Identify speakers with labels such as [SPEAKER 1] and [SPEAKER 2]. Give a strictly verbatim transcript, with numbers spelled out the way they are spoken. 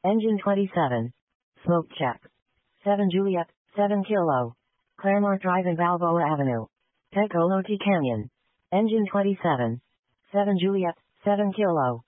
[SPEAKER 1] Engine twenty-seven. Smoke check. seven Juliet, seven Kilo. Claremont Drive and Balboa Avenue. Tecolote Canyon. Engine twenty-seven. seven Juliet, seven Kilo.